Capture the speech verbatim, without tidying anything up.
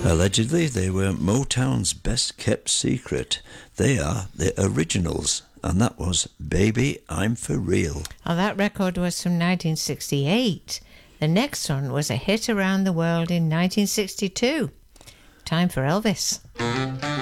Allegedly, they were Motown's best kept secret. They are the originals, and that was Baby, I'm For Real. Oh, that record was from nineteen sixty-eight. The next one was a hit around the world in nineteen sixty-two. Time for Elvis.